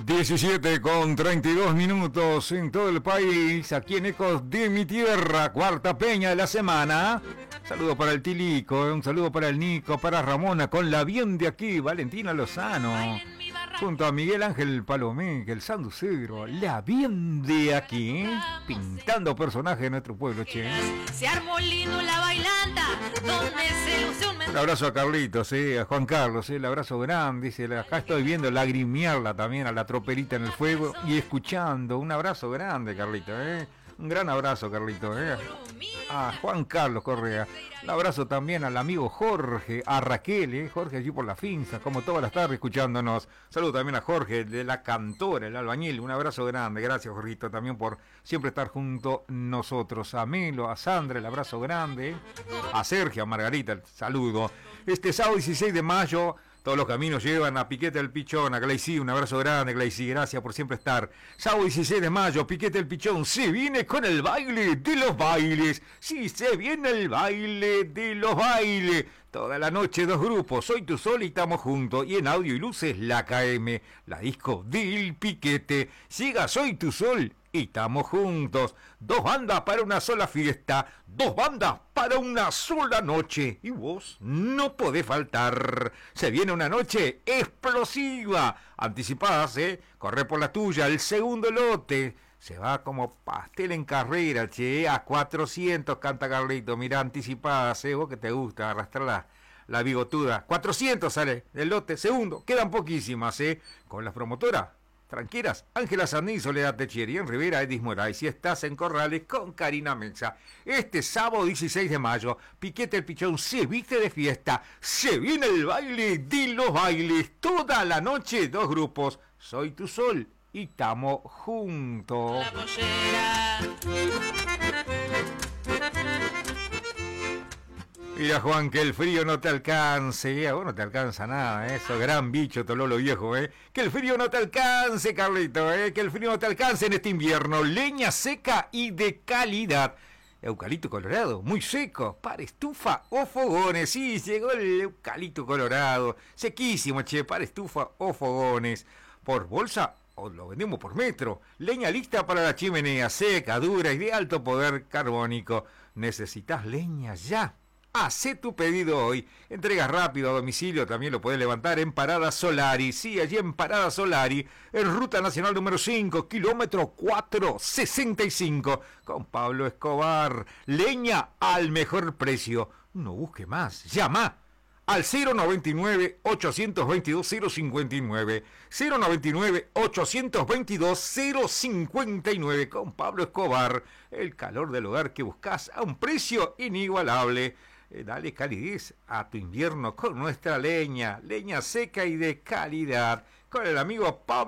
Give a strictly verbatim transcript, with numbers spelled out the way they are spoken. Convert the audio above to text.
diecisiete con treinta y dos minutos en todo el país, aquí en Ecos de mi Tierra, cuarta peña de la semana. Saludo para el Tilico, un saludo para el Nico, para Ramona, con la bien de aquí, Valentina Lozano, junto a Miguel Ángel Palomé, el sanducero, la bien de aquí, pintando personajes de nuestro pueblo, che. Se armó lindo la bailanta, donde se lució un... Un abrazo a Carlitos, eh, a Juan Carlos, eh, el abrazo grande, dice, acá estoy viendo lagrimearla también a la tropelita en el fuego y escuchando. Un abrazo grande, Carlitos, eh. Un gran abrazo, Carlitos, eh. A Juan Carlos Correa. Un abrazo también al amigo Jorge, a Raquel, eh, Jorge allí por la finza, como todas las tardes escuchándonos. Saludo también a Jorge de la Cantora, el albañil. Un abrazo grande, gracias Jorgito también por siempre estar junto a nosotros. A Melo, a Sandra, el abrazo grande. A Sergio, a Margarita, el saludo. Este sábado dieciséis de mayo, todos los caminos llevan a Piquete del Pichón, a Gleicy, un abrazo grande, Gleicy, gracias por siempre estar. Sábado dieciséis de mayo, Piquete del Pichón, se viene con el baile de los bailes. Sí, se viene el baile de los bailes. Toda la noche dos grupos, Soy Tu Sol y Estamos Juntos. Y en audio y luces, la K M, la disco del Piquete. Siga Soy Tu Sol y Estamos Juntos. Dos bandas para una sola fiesta, dos bandas para una sola noche. Y vos no podés faltar. Se viene una noche explosiva. Anticipadas, ¿eh? Corre por la tuya, el segundo lote. Se va como pastel en carrera, che, a cuatrocientos canta Carlito. Mirá, anticipadas, ¿eh? Vos que te gusta arrastrar la, la bigotuda. cuatrocientos sale el lote, segundo. Quedan poquísimas, ¿eh? Con las promotoras tranquilas, Ángela Sandín, Soledad Techieri, en Rivera, Edis Moray. Si estás en Corrales, con Karina Mensa. Este sábado dieciséis de mayo, Piquete el Pichón se viste de fiesta. Se viene el baile de los bailes. Toda la noche, dos grupos. Soy Tu Sol y Estamos Juntos. La pollera. Mira, Juan, que el frío no te alcance. A vos no te alcanza nada, ¿eh? Eso, gran bicho, Tololo viejo, ¿eh? Que el frío no te alcance, Carlito, ¿eh? Que el frío no te alcance en este invierno. Leña seca y de calidad. Eucalipto colorado, muy seco, para estufa o fogones. Sí, llegó el eucalipto colorado. Sequísimo, che, para estufa o fogones. Por bolsa o lo vendemos por metro. Leña lista para la chimenea, seca, dura y de alto poder carbónico. ¿Necesitas leña ya? Hacé tu pedido hoy. Entrega rápido a domicilio, también lo podés levantar en Parada Solari. Sí, allí en Parada Solari, en Ruta Nacional número cinco, kilómetro cuatrocientos sesenta y cinco, con Pablo Escobar. Leña al mejor precio. No busque más, llama al cero noventa y nueve, ochocientos veintidós, cero cincuenta y nueve, cero noventa y nueve, ochocientos veintidós, cero cincuenta y nueve, con Pablo Escobar. El calor del hogar que buscas a un precio inigualable. Eh, dale calidez a tu invierno con nuestra leña, leña seca y de calidad, con el amigo Pablo